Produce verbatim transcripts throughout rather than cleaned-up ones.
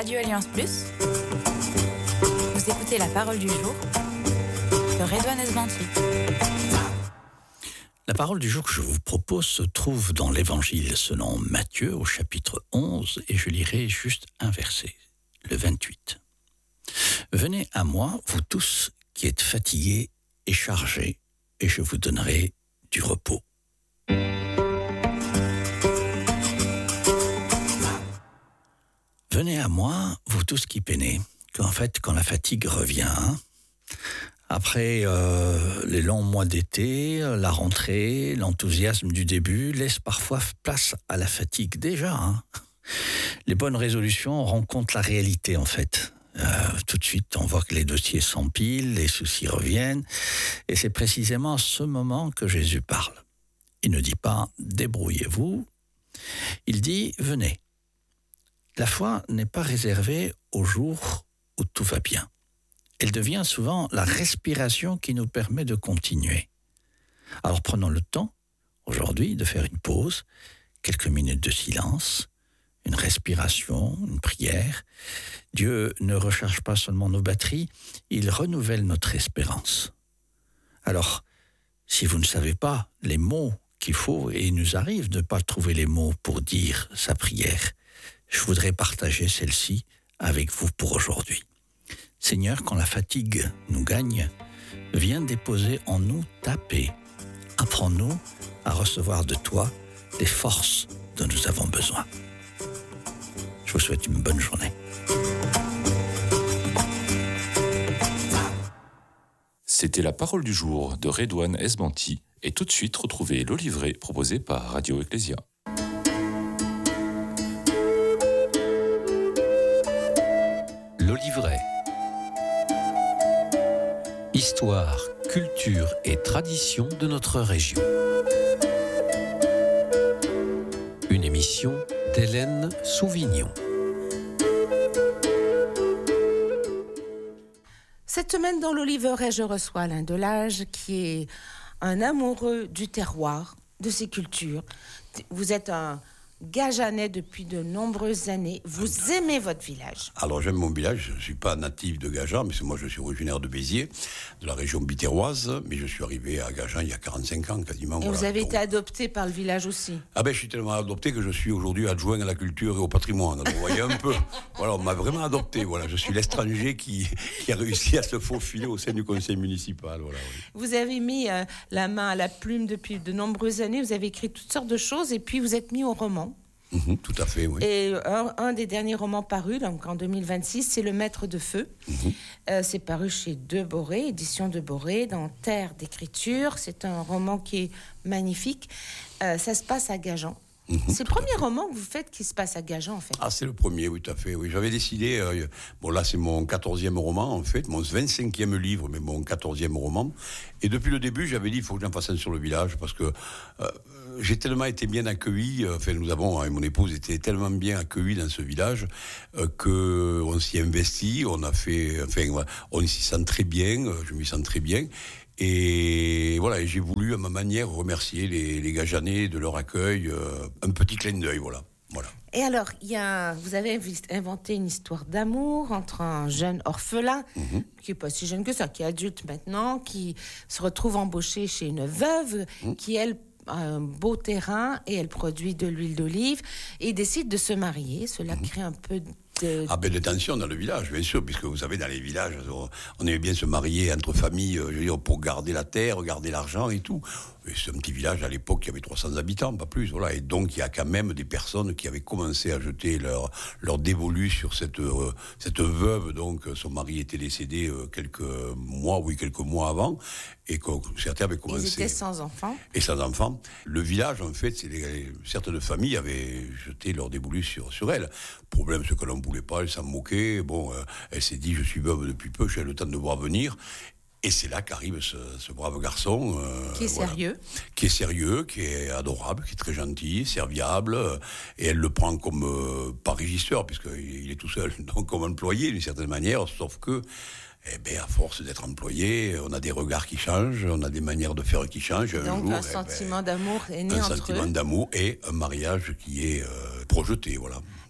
Radio Alliance Plus. Vous écoutez La Parole du Jour de Redouane Esbanti. La parole du jour que je vous propose se trouve dans l'Évangile selon Matthieu au chapitre onze et je lirai juste un verset, le vingt-huit. « Venez à moi, vous tous qui êtes fatigués et chargés, et je vous donnerai du repos. » Venez à moi, vous tous qui peinez, qu'en fait, quand la fatigue revient, hein, après euh, les longs mois d'été, la rentrée, l'enthousiasme du début laisse parfois place à la fatigue déjà. Hein. Les bonnes résolutions rencontrent la réalité en fait. Euh, tout de suite, on voit que les dossiers s'empilent, les soucis reviennent, et c'est précisément à ce moment que Jésus parle. Il ne dit pas « débrouillez-vous », il dit « venez ». La foi n'est pas réservée aux jours où tout va bien. Elle devient souvent la respiration qui nous permet de continuer. Alors prenons le temps, aujourd'hui, de faire une pause, quelques minutes de silence, une respiration, une prière. Dieu ne recharge pas seulement nos batteries, il renouvelle notre espérance. Alors, si vous ne savez pas les mots qu'il faut, et il nous arrive de ne pas trouver les mots pour dire sa prière, je voudrais partager celle-ci avec vous pour aujourd'hui. Seigneur, quand la fatigue nous gagne, viens déposer en nous ta paix. Apprends-nous à recevoir de toi les forces dont nous avons besoin. Je vous souhaite une bonne journée. C'était la parole du jour de Redouane Esbanti et tout de suite retrouvez l'Olivret proposé par Radio Ecclésia. L'Olivret. Histoire, culture et tradition de notre région. Une émission d'Hélène Souvignon. Cette semaine dans l'Olivret, je reçois Alain Delage qui est un amoureux du terroir, de ses cultures. Vous êtes un Gajanais depuis de nombreuses années. Vous aimez votre village? Alors j'aime mon village, je ne suis pas natif de Gajan, mais moi je suis originaire de Béziers, de la région biterroise, mais je suis arrivé à Gajan il y a quarante-cinq ans quasiment. Et voilà. vous avez Donc, été adopté par le village aussi? Ah ben je suis tellement adopté que je suis aujourd'hui adjoint à la culture et au patrimoine. Alors, vous voyez un peu, voilà, on m'a vraiment adopté, voilà. Je suis l'étranger qui, qui a réussi à se faufiler au sein du conseil municipal. Voilà, oui. Vous avez mis euh, la main à la plume depuis de nombreuses années, vous avez écrit toutes sortes de choses et puis vous êtes mis au roman. Mmh, tout à fait, oui. Et un, un des derniers romans parus, donc en deux mille vingt-six, c'est Le Maître de Feu. Mmh. Euh, c'est paru chez De Boré, édition De Boré, dans Terre d'écriture. C'est un roman qui est magnifique. Euh, ça se passe à Gajan. Mmh, c'est le premier roman que vous faites qui se passe à Gajan, en fait. Ah, c'est le premier, oui, tout à fait. Oui. J'avais décidé, euh, bon là c'est mon quatorzième roman, en fait, mon vingt-cinquième livre, mais mon quatorzième roman. Et depuis le début, j'avais dit, il faut que j'en fasse un sur le village, parce que euh, j'ai tellement été bien accueilli, euh, enfin nous avons, hein, mon épouse était tellement bien accueillie dans ce village, euh, qu'on s'y investit, on a fait, enfin, on s'y sent très bien, euh, je m'y sens très bien. Et voilà, et j'ai voulu à ma manière remercier les, les Gajanais de leur accueil, euh, un petit clin d'œil, voilà. voilà. Et alors, il y a, vous avez inventé une histoire d'amour entre un jeune orphelin, mmh. qui n'est pas si jeune que ça, qui est adulte maintenant, qui se retrouve embauché chez une veuve, mmh. qui elle a un beau terrain et elle produit de l'huile d'olive et décide de se marier. Cela mmh. crée un peu de... Ah ben de tension dans le village, bien sûr, puisque vous savez, dans les villages, on aimait bien se marier entre familles, je veux dire, pour garder la terre, garder l'argent et tout. Et c'est un petit village, à l'époque, il y avait trois cents habitants, pas plus, voilà. Et donc, il y a quand même des personnes qui avaient commencé à jeter leur, leur dévolu sur cette, euh, cette veuve, donc son mari était décédé euh, quelques mois, oui, quelques mois avant, et que certains avaient commencé... Ils étaient sans enfants. Et sans enfants. Le village, en fait, c'est les, certaines familles avaient jeté leur dévolu sur, sur elle. Problème, c'est que l'on ne voulait pas, elle s'en moquait. Bon, euh, elle s'est dit, je suis veuve depuis peu, j'ai le temps de voir venir. Et c'est là qu'arrive ce, ce brave garçon. Euh, qui est voilà, sérieux. Qui est sérieux, qui est adorable, qui est très gentil, serviable. Euh, et elle le prend comme, euh, pas régisseur, puisqu'il est tout seul, donc comme employé d'une certaine manière, sauf que, eh ben, à force d'être employé, on a des regards qui changent, on a des manières de faire qui changent. Un donc jour, un eh sentiment ben, d'amour est né un entre eux. sentiment d'amour et un mariage qui est euh, projeté, voilà.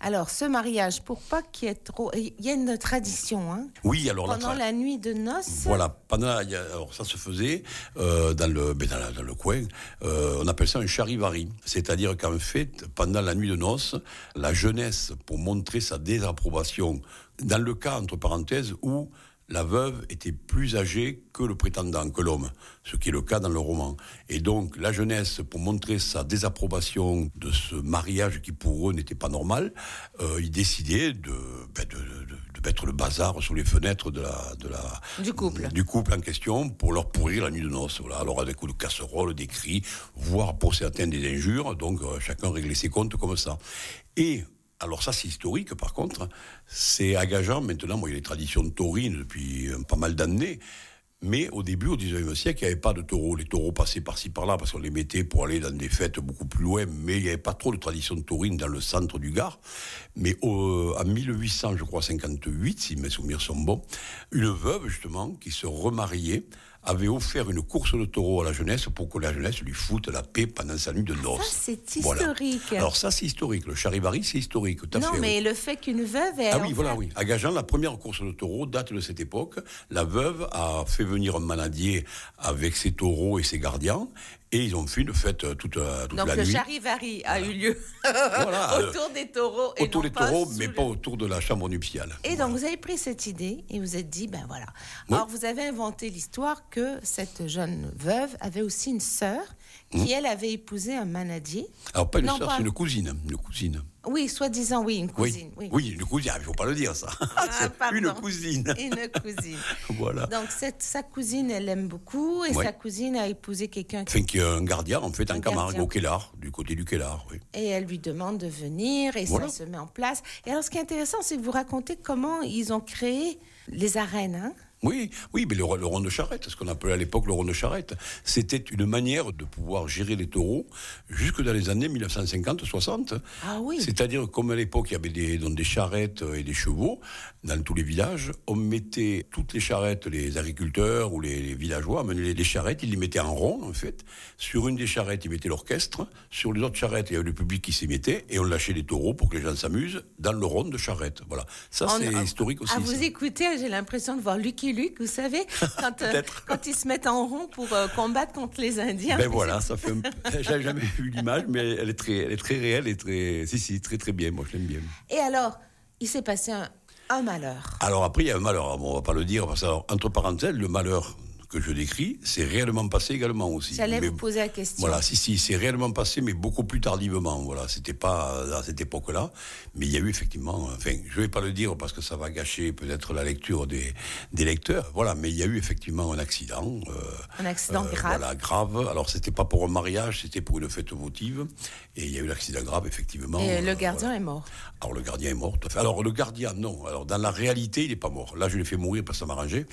Alors, ce mariage, pour pas qu'il y ait trop... Il y a une tradition, hein. Oui, alors la Pendant tra- la nuit de noces. Voilà, pendant, il y a- alors ça se faisait euh, dans, le, ben, dans, la- dans le coin, euh, on appelle ça un charivari. C'est-à-dire qu'en fait, pendant la nuit de noces, la jeunesse, pour montrer sa désapprobation, dans le cas, entre parenthèses, où la veuve était plus âgée que le prétendant, que l'homme, ce qui est le cas dans le roman. Et donc, la jeunesse, pour montrer sa désapprobation de ce mariage qui pour eux n'était pas normal, euh, ils décidaient de, ben, de, de, de mettre le bazar sur les fenêtres de la, de la, Du couple. du couple en question pour leur pourrir la nuit de noces. Voilà. Alors, avec des coups de casserole, des cris, voire pour certains des injures. Donc, euh, chacun réglait ses comptes comme ça. Et alors ça, c'est historique, par contre. C'est à Gajan, maintenant, moi, il y a les traditions taurines depuis euh, pas mal d'années. Mais au début, au dix-neuvième siècle, il n'y avait pas de taureaux. Les taureaux passaient par-ci, par-là, parce qu'on les mettait pour aller dans des fêtes beaucoup plus loin. Mais il n'y avait pas trop de tradition taurine dans le centre du Gard. Mais au, en mille huit cents, je crois, cinquante-huit, si mes souvenirs sont bons, une veuve, justement, qui se remariait, avait offert une course de taureaux à la jeunesse pour que la jeunesse lui foute la paix pendant sa nuit de noces. Ça, c'est Voilà. historique. Alors ça, c'est historique. Le charivari, c'est historique, tout à non, fait. mais oui. le fait qu'une veuve ait... Ah oui, enfin, voilà, oui. À Gajan, la première course de taureaux date de cette époque. La veuve a fait venir un manadier avec ses taureaux et ses gardiens. Et ils ont fait une fête euh, toute, euh, toute Donc la le nuit. charivari a eu lieu Voilà, euh, autour des taureaux. Et Autour non des taureaux, sous mais le- pas autour de la chambre nuptiale. Et donc, vous avez pris cette idée et vous êtes dit, ben voilà. Oui. Alors, vous avez inventé l'histoire que cette jeune veuve avait aussi une sœur qui, elle, avait épousé un manadier. Alors, pas une Non, sœur, pas- c'est une cousine. Une cousine. Oui, soi-disant, oui, une cousine. Oui, oui, une cousine. Il ne faut pas le dire, ça. Ah, C'est pardon. une cousine. Une cousine. Voilà. Donc, cette, sa cousine, elle l'aime beaucoup et Oui. sa cousine a épousé quelqu'un qui... Enfin, qui est un gardien, en fait, en Un Camargue, gardien. au Kellar, du côté du Kellar, oui. Et elle lui demande de venir et Voilà. ça se met en place. Et alors, ce qui est intéressant, c'est que vous racontez comment ils ont créé les arènes, hein. Oui, oui, mais le, le rond de charrette, ce qu'on appelait à l'époque le rond de charrette, c'était une manière de pouvoir gérer les taureaux jusque dans les années mille neuf cent cinquante soixante. Ah oui. C'est-à-dire, comme à l'époque, il y avait des, donc des charrettes et des chevaux dans tous les villages, on mettait toutes les charrettes, les agriculteurs ou les, les villageois amenaient les, les charrettes, ils les mettaient en rond, en fait. Sur une des charrettes, ils mettaient l'orchestre. Sur les autres charrettes, il y avait le public qui s'y mettait et on lâchait les taureaux pour que les gens s'amusent dans le rond de charrette. Voilà. Ça, On- c'est historique aussi. À vous ça. écouter, j'ai l'impression de voir Lucky Luke, vous savez, quand, euh, Peut-être. quand ils se mettent en rond pour euh, combattre contre les Indiens. Ben voilà, ça fait un... J'avais jamais vu l'image, mais elle est très, elle est très réelle et très, si, si, très, très bien. Moi, je l'aime bien. Et alors, il s'est passé un, un malheur. Alors après, il y a un malheur. Bon, on va pas le dire, parce que, alors, entre parenthèses, le malheur que je décris, c'est réellement passé également aussi. J'allais Mais- vous poser la question. Voilà, si, si, c'est réellement passé, mais beaucoup plus tardivement. Voilà, c'était pas à cette époque-là, mais il y a eu effectivement. Enfin, je vais pas le dire parce que ça va gâcher peut-être la lecture des, des lecteurs. Voilà, mais il y a eu effectivement un accident. euh, Un accident grave. Voilà, grave. Alors c'était pas pour un mariage, c'était pour une fête votive, et il y a eu l'accident grave effectivement. Et le euh, gardien voilà. est mort. Alors le gardien est mort, tout à fait. Alors le gardien, non. Alors dans la réalité, il n'est pas mort. Là, je l'ai fait mourir parce que ça m'arrangeait.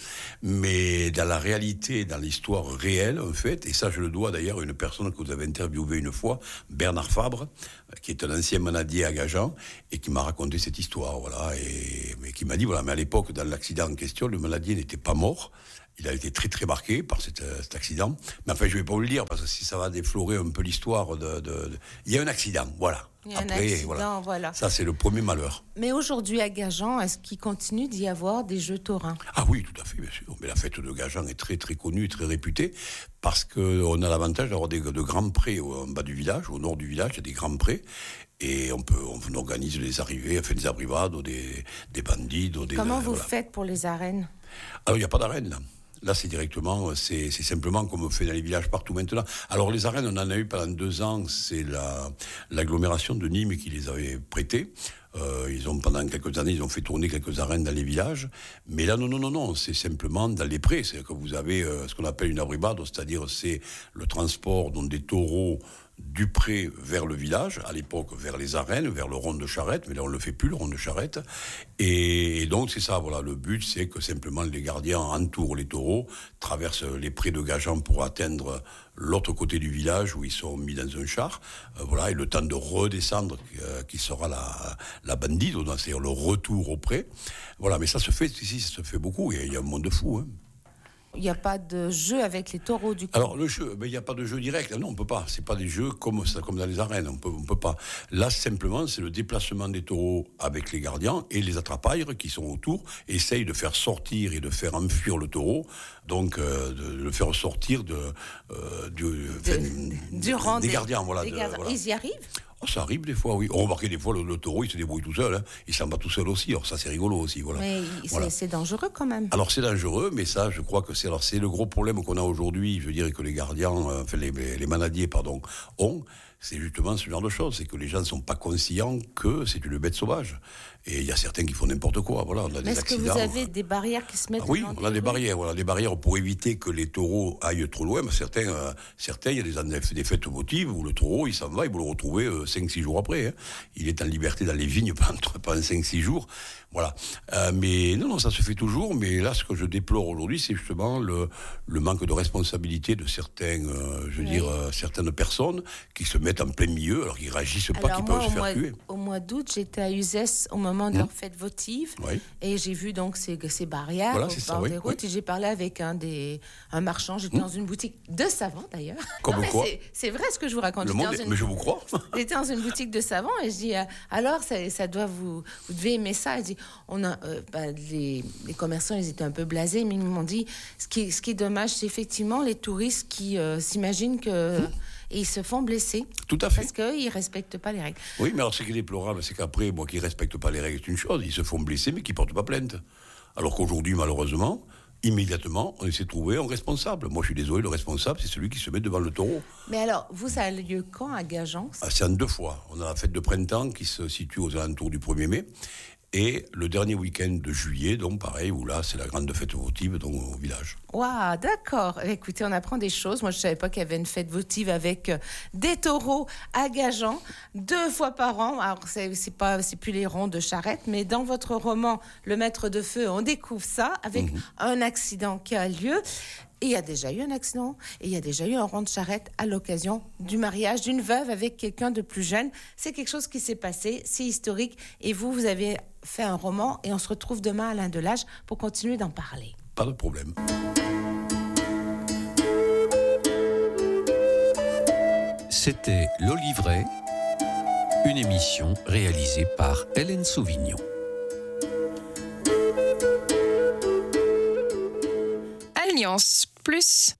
Mais dans la réalité, dans l'histoire réelle, en fait, et ça, je le dois d'ailleurs à une personne que vous avez interviewée une fois, Bernard Fabre, qui est un ancien manadier à Gajan, et qui m'a raconté cette histoire, voilà, et mais qui m'a dit, voilà, mais à l'époque, dans l'accident en question, le manadier n'était pas mort. Il a été très très marqué par cet, euh, cet accident. Mais enfin, je ne vais pas vous le dire, parce que si ça va déflorer un peu l'histoire de... de- de- Il y a un accident, voilà. Il y a un Après, accident, voilà. voilà. Ça, c'est le premier malheur. Mais aujourd'hui, à Gajan, est-ce qu'il continue d'y avoir des jeux taurins? Ah oui, tout à fait, bien sûr. Mais la fête de Gajan est très très connue, très réputée, parce qu'on a l'avantage d'avoir des, de grands prés au, en bas du village, au nord du village, il y a des grands prés, et on peut, on organise les arrivées, on fait des abrivades, des, des bandits, des... Comment euh, vous voilà. faites pour les arènes? Alors, il n'y a pas d'arène, là. Là, c'est directement, c'est, c'est simplement comme on fait dans les villages partout maintenant. Alors, les arènes, on en a eu pendant deux ans, c'est la, l'agglomération de Nîmes qui les avait prêtées. Euh, ils ont, pendant quelques années, ils ont fait tourner quelques arènes dans les villages. Mais là, non, non, non, non, c'est simplement dans les prés. C'est que vous avez euh, ce qu'on appelle une abribade, c'est-à-dire c'est le transport donc, des taureaux du pré vers le village, à l'époque vers les arènes, vers le rond de charrette, mais là on ne le fait plus, le rond de charrette. Et, et donc c'est ça, voilà, le but c'est que simplement les gardiens entourent les taureaux, traversent les prés de Gajan pour atteindre l'autre côté du village où ils sont mis dans un char, euh, voilà, et le temps de redescendre euh, qui sera la, la bandide, c'est-à-dire le retour au pré. Voilà, mais ça se fait, ici ça se fait beaucoup, et il y a un monde fou, hein. Il n'y a pas de jeu avec les taureaux du coup. Alors le jeu, ben, il n'y a pas de jeu direct. Non, on peut pas. C'est pas des jeux comme ça, comme dans les arènes. On peut, on peut pas. Là, simplement, c'est le déplacement des taureaux avec les gardiens et les attrapailleurs qui sont autour essayent de faire sortir et de faire enfuir le taureau. Donc, euh, de le faire sortir de, euh, du, enfin, du rang des, des gardiens. Voilà. des De, gardiens. voilà. Ils y arrivent? Oh, ça arrive des fois, oui. On remarque des fois le, le taureau, il se débrouille tout seul. Hein. Il s'en bat tout seul aussi. Alors ça, c'est rigolo aussi. Voilà. Mais voilà. c'est, c'est dangereux quand même. Alors c'est dangereux, mais ça, je crois que c'est alors c'est le gros problème qu'on a aujourd'hui. Je dirais que les gardiens, euh, enfin les, les manadiers, pardon, ont. C'est justement ce genre de choses, c'est que les gens ne sont pas conscients que c'est une bête sauvage. Et il y a certains qui font n'importe quoi. Voilà, on a Mais des est-ce accidents. que vous avez des barrières qui se mettent Ah oui, devant on a des rues? barrières, voilà, des barrières pour éviter que les taureaux aillent trop loin. Mais certains, euh, certains, il y a des, des fêtes votives où le taureau, il s'en va, il vous le retrouver euh, cinq six jours après. Hein. Il est en liberté dans les vignes pendant, pendant cinq six jours. Voilà. Euh, mais non, non, ça se fait toujours. Mais là, ce que je déplore aujourd'hui, c'est justement le, le manque de responsabilité de certains, euh, je veux Oui. dire, euh, certaines personnes qui se mettent en plein milieu, alors qu'ils réagissent pas, Alors qu'ils moi, peuvent au se faire mois, tuer. au mois d'août, j'étais à Uzès au moment de Mmh. leur fête votive. Oui. Et j'ai vu donc ces, ces barrières Voilà, au c'est ça, bord oui, des routes. oui. Et j'ai parlé avec un, des, un marchand. J'étais dans une boutique de savon d'ailleurs. Comme Non, mais quoi. c'est, c'est vrai ce que je vous raconte. Le J'étais monde, dans est- une- mais je vous crois. J'étais dans une boutique de savon et je dis euh, alors ça, ça doit vous vous devez aimer ça. Elle dit on a euh, bah, les, les commerçants ils étaient un peu blasés mais ils m'ont dit ce qui est, ce qui est dommage c'est effectivement les touristes qui euh, s'imaginent que et ils se font blesser Tout à fait. parce qu'ils respectent pas les règles. Oui, mais alors ce qui est déplorable, c'est qu'après, moi, qui ne respectent pas les règles, c'est une chose. Ils se font blesser, mais qui ne portent pas plainte. Alors qu'aujourd'hui, malheureusement, immédiatement, on essaie de trouver un responsable. Moi, je suis désolé, le responsable, c'est celui qui se met devant le taureau. Mais alors vous ça a lieu quand à Gajan? Ah, c'est en deux fois. On a la fête de printemps qui se situe aux alentours du premier mai. Et le dernier week-end de juillet, donc pareil, où là, c'est la grande fête votive donc, au village. Waouh, d'accord. Écoutez, on apprend des choses. Moi, je ne savais pas qu'il y avait une fête votive avec euh, des taureaux à Gajan, deux fois par an. Alors, c'est, c'est pas, c'est plus les ronds de charrette, mais dans votre roman, Le Maître de Feu, on découvre ça avec mmh. un accident qui a lieu. Et il y a déjà eu un accident, et il y a déjà eu un rond de charrette à l'occasion du mariage d'une veuve avec quelqu'un de plus jeune. C'est quelque chose qui s'est passé, c'est historique, et vous, vous avez fait un roman, et on se retrouve demain à l'Inde de l'Âge pour continuer d'en parler. Pas de problème. C'était L'Olivret, une émission réalisée par Hélène Sauvignon. Alliance Plus.